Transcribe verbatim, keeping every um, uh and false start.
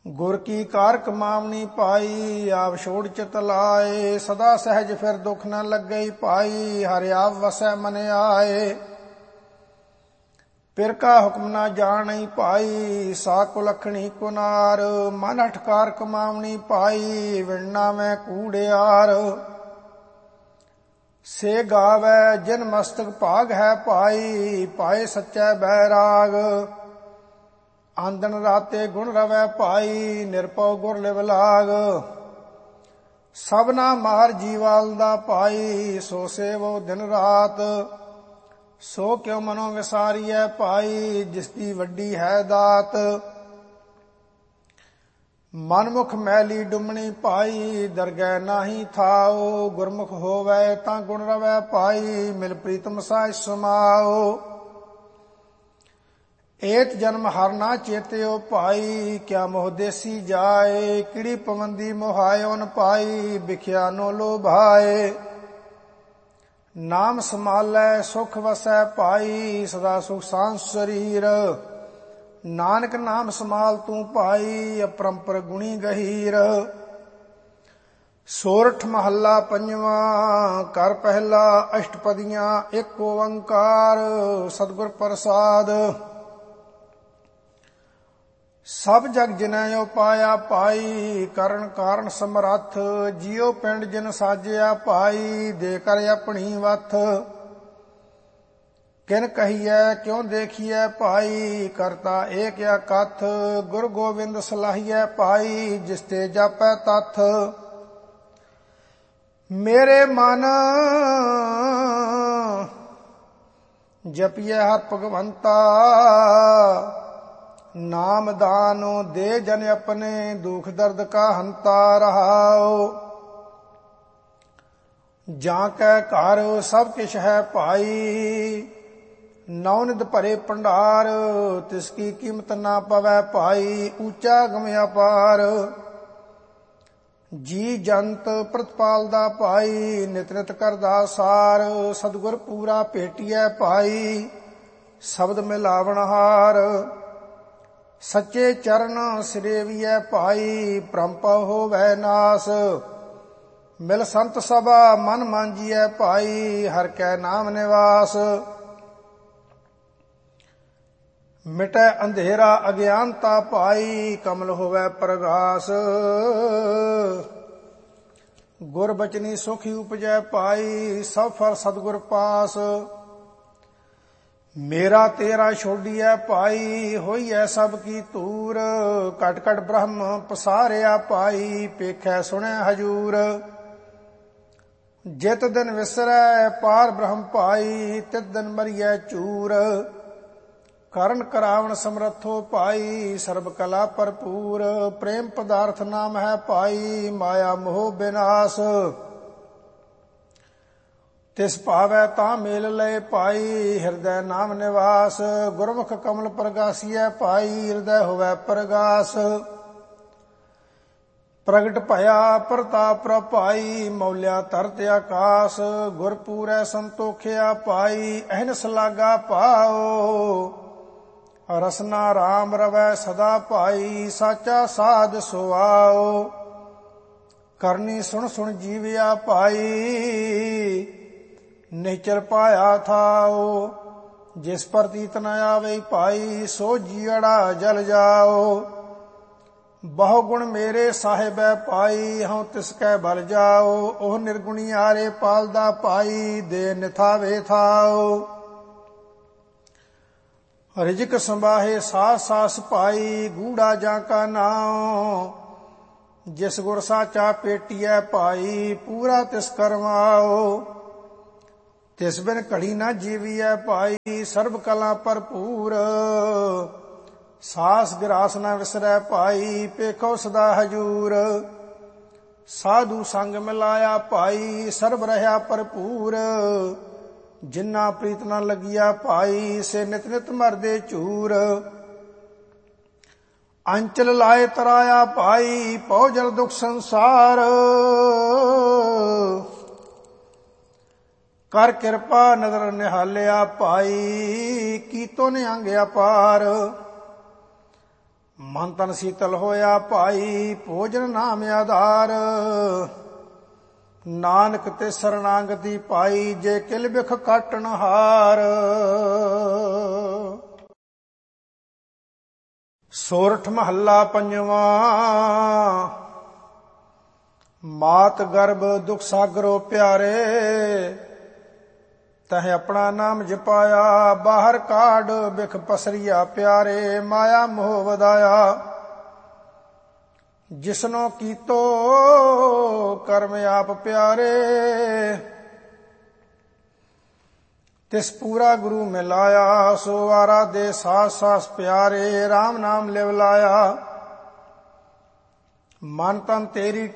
ਗੁਰ ਕੀ ਕਾਰ ਕਮਾਵਣੀ ਪਾਈ, ਆਪ ਛੋੜ ਚਿਤ ਲਾਏ। ਸਦਾ ਸਹਿਜ ਫਿਰ ਦੁਖ ਨ ਲੱਗਈ ਪਾਈ, ਹਰਿ ਆਪ ਵਸੈ ਮਨ ਆਏ। ਪਿਰ ਕਾ ਹੁਕਮ ਨਾ ਜਾਣਈ ਭਾਈ, ਸਾ ਕੁਲਖਣੀ ਕੁਨਾਰ। ਮਨ ਹਠਕਾਰ ਕਮਾਵਣੀ ਪਾਈ, ਵਿਣਨਾ ਮੈਂ ਕੂੜਿਆਰ। ਸੇ ਗਾਵੈ ਜਿਨ ਮਸਤਕ ਭਾਗ ਹੈ ਭਾਈ, ਪਾਏ ਸੱਚੈ ਬੈਰਾਗ। ਆਂਦਨ ਰਾਤੇ ਗੁਣ ਰਵੈ ਭਾਈ, ਨਿਰਭਉ ਗੁਰ ਲਿਵ ਲਾਗ। ਸਭਨਾ ਮਾਰ ਜੀਵਾਲ ਦਾ ਭਾਈ, ਸੋ ਸੇਵੋ ਦਿਨ ਰਾਤ। ਸੋ ਕਿਉ ਮਨੋ ਵਿਸਾਰੀਐ ਭਾਈ, ਜਿਸ ਦੀ ਵੱਡੀ ਹੈ ਦਾਤ। ਮਨਮੁਖ ਮੈਲੀ ਡੁੰਮਣੀ ਭਾਈ, ਦਰਗਹਿ ਨਾਹੀ ਥਾਓ। ਗੁਰਮੁਖ ਹੋਵੈ ਤਾਂ ਗੁਣ ਰਵੈ ਭਾਈ, ਮਿਲ ਪ੍ਰੀਤਮ ਸਾਇ ਸਮਾਓ। ਏਤ ਜਨਮ ਹਰ ਨਾ ਚੇਤਿਓ ਭਾਈ, ਕਿਆ ਮੋਹ ਦੇਸੀ ਜਾਏ। ਕਿੜੀ ਪਵੰਦੀ ਮੋਹਾਇਓ ਨ ਪਾਈ, ਬਿਖਿਆ ਨੋ ਲੋਭਾਏ। ਨਾਮ ਸਮਾਲੈ ਸੁਖ ਵਸੈ ਭਾਈ, ਸਦਾ ਸੁਖ ਸਾਂਝ ਸਰੀਰ। ਨਾਨਕ ਨਾਮ ਸਮਾਲ ਤੂੰ ਭਾਈ, ਅਪਰੰਪਰ ਗੁਣੀ ਗਹੀਰ। ਸੋਰਠ ਮਹੱਲਾ ਪੰਜਵਾਂ, ਕਰ ਪਹਿਲਾ ਅਸ਼ਟਪਦੀਆਂ। ਇੱਕ ਓੰਕਾਰ ਸਤਿਗੁਰ ਪ੍ਰਸਾਦ। ਸਭ ਜਗ ਜਿਨੈ ਉਪਾਇਆ ਪਾਈ, ਕਰਨ ਕਾਰਨ ਸਮਰੱਥ। ਜਿਉ ਪਿੰਡ ਜਿਨ ਸਾਜਿਆ ਭਾਈ, ਦੇ ਕਰ ਆਪਣੀ ਵਥ। ਕਿਨ ਕਹੀਐ ਕਿਉ ਦੇਖੀਐ ਭਾਈ, ਕਰਤਾ ਏਕ ਅਕਥ। ਗੁਰ ਗੋਬਿੰਦ ਸਲਾਹੀਐ ਭਾਈ, ਜਿਸ ਤੇ ਜਾਪੈ ਤਥ। ਮੇਰੇ ਮਨ ਜਪੀਐ ਹਰਿ ਭਗਵੰਤਾ, ਨਾਮ ਦਾਨੋ ਦੇ ਜਨ ਆਪਣੇ। ਦੁਖ ਦਰਦ ਕਾ ਹੰਤਾ ਰਹਾਓ। ਜਾਂ ਕੈ ਘਰ ਸਭ ਕਿਛ ਹੈ ਭਾਈ, ਨੌ ਨਿਧ ਭਰੇ ਭੰਡਾਰ। ਤਿਸ ਕੀ ਕੀਮਤ ਨਾ ਪਵੈ ਭਾਈ, ਊਚਾ ਗਮ ਅਪਾਰ। ਜੀ ਜੰਤ ਪ੍ਰਤਪਾਲ ਦਾ ਭਾਈ, ਨਿਤ ਨਿਤ ਕਰਦਾ ਸਾਰ। ਸਤਿਗੁਰ ਪੂਰਾ ਭੇਟੀਐ ਭਾਈ, ਸ਼ਬਦ ਮਿਲਾਵਣ ਹਾਰ। ਸੱਚੇ ਚਰਨ ਸਿਰੇਵੀਐ ਭਾਈ, ਭ੍ਰਮਪਉ ਹੋਵੈ ਨਾਸ। ਮਿਲ ਸੰਤ ਸਭਾ ਮਨ ਮਾਂਜੀਐ ਭਾਈ, ਹਰਿ ਕੈ ਨਾਮ ਨਿਵਾਸ। ਮਿਟੈ ਅੰਧੇਰਾ ਅਗਿਆਨਤਾ ਭਾਈ, ਕਮਲ ਹੋਵੈ ਪ੍ਰਗਾਸ। ਗੁਰ ਬਚਨੀ ਸੁਖੀ ਉਪਜੈ ਭਾਈ, ਸਭ ਫਲ ਸਤਿਗੁਰ ਪਾਸ। ਮੇਰਾ ਤੇਰਾ ਛੋਡੀਐ ਭਾਈ, ਹੋਈਐ ਸਭ ਕੀ ਤੂਰ। ਘਟ ਘਟ ਬ੍ਰਹਮ ਪਸਾਰਿਆ ਭਾਈ, ਪੇਖੈ ਸੁਣੈ ਹਜੂਰ। ਜਿਤ ਦਿਨ ਵਿਸਰੈ ਪਾਰ ਬ੍ਰਹਮ ਭਾਈ, ਤਿਤ ਦਿਨ ਮਰੀਐ ਚੂਰ। ਕਰਨ ਕਰਾਵਣ ਸਮਰੱਥੋ ਭਾਈ, ਸਰਬ ਕਲਾ ਭਰਪੂਰ। ਪ੍ਰੇਮ ਪਦਾਰਥ ਨਾਮ ਹੈ ਭਾਈ, ਮਾਇਆ ਮੋਹ ਬਿਨਾਸ਼। ਤਿਸ ਭਾਵੈ ਤਾਂ ਮੇਲ ਲਏ ਭਾਈ, ਹਿਰਦੈ ਨਾਮ ਨਿਵਾਸ। ਗੁਰਮੁਖ ਕਮਲ ਪ੍ਰਗਾਸੀਐ ਭਾਈ, ਹਿਰਦੈ ਹੋਵੈ ਪ੍ਰਗਾਸ। ਪ੍ਰਗਟ ਭਇਆ ਪ੍ਰਤਾਪ ਪ੍ਰਭ ਭਾਈ, ਮੌਲਿਆ ਧਰਤ ਆਕਾਸ। ਗੁਰ ਪੂਰੈ ਸੰਤੋਖਿਆ ਭਾਈ, ਅਹਨਿਸ ਲਾਗਾ ਪਾਓ। ਰਸਨਾ ਰਾਮ ਰਵੈ ਸਦਾ ਭਾਈ, ਸਾਚਾ ਸਾਧ ਸੁਆਓ। ਕਰਨੀ ਸੁਣ ਸੁਣ ਜੀਵਿਆ ਭਾਈ, ਨਿਚਰ ਪਾਇਆ ਥਾਓ। ਜਿਸ ਪ੍ਰਤੀਤ ਨ ਆਵੇ ਭਾਈ, ਸੋ ਜੀਅੜਾ ਜਲ ਜਾਓ। ਬਹੁ ਗੁਣ ਮੇਰੇ ਸਾਹਿਬੈ ਭਾਈ, ਹਉ ਤਿਸ ਕੈ ਬਲ ਜਾਓ। ਉਹ ਨਿਰਗੁਣੀ ਆਰੇ ਪਾਲਦਾ ਭਾਈ, ਦੇ ਨਿਥਾਵੇ ਥਾਓ। ਰਿਜਕ ਸੰਭਾਹੇ ਸਾਸ ਸਾਸ ਭਾਈ, ਗੂੜਾ ਜਾਂ ਕਾ ਨਾਉ। ਜਿਸ ਗੁਰ ਸਾਚਾ ਪੇਟੀਐ ਭਾਈ, ਪੂਰਾ ਤਿਸ ਕਰਵਾਓ। ਤਿਸ ਬਿਨ ਘੜੀ ਨਾ ਜੀਵੀਐ ਭਾਈ, ਸਰਬ ਕਲਾ ਭਰਪੂਰ। ਸਾਸ ਗਿਰਾਸ ਨਾ ਵਿਸਰੈ ਭਾਈ, ਪੇਖੋ ਸਦਾ ਹਜੂਰ। ਸਾਧੂ ਸੰਗ ਮਿਲਾਇਆ ਭਾਈ, ਸਰਬ ਰਹਾ ਭਰਪੂਰ। ਜਿਨ੍ਹਾਂ ਪ੍ਰੀਤ ਨਾ ਲੱਗਿਆ ਭਾਈ, ਸੇ ਨਿਤ ਨਿਤ ਮਰਦੇ ਝੂਰ। ਅੰਚਲ ਲਾਏ ਤਰਾਇਆ ਭਾਈ, ਪਉ ਜਲ ਦੁਖ ਸੰਸਾਰ। ਕਰ ਕਿਰਪਾ ਨਦਰ ਨਿਹਾਲਿਆ ਭਾਈ, ਕੀਤੋ ਨਿਹੰਗ ਅਪਾਰ। ਮਨ ਤਨ ਸੀਤਲ ਹੋਇਆ ਭਾਈ, ਭੋਜਨ ਨਾਮ ਆਧਾਰ। ਨਾਨਕ ਤੇ ਸਰਨਾਗਤੀ ਪਾਈ, ਜੇ ਕਿਲ ਬਿਖ ਕਾਟਣ ਹਾਰ। ਸੋਰਠ ਮਹੱਲਾ ਪੰਜਵਾਂ। ਮਾਤ ਗਰਭ ਦੁਖ ਸਾਗਰੋ ਪਿਆਰੇ, ਤਹ ਆਪਣਾ ਨਾਮ ਜਪਾਇਆ। ਬਾਹਰ ਕਾਢ ਬਿਖ ਪਸਰੀਆ ਪਿਆਰੇ, ਮਾਇਆ ਮੋਹ ਵਧਾਇਆ। ਜਿਸਨੋ ਕੀਤੋ ਕਰਮ ਆਪ ਪਿਆਰੇ, ਤਿਸ ਪੂਰਾ ਗੁਰੂ ਮਿਲਾਇਆ। ਸੋ ਆਰਾਧੇ ਸਾਸ ਸਾਸ ਪਿਆਰੇ, RAM ਨਾਮ ਲਿਵ ਲਾਇਆ। ਮਨ ਤਨ ਤੇਰੀ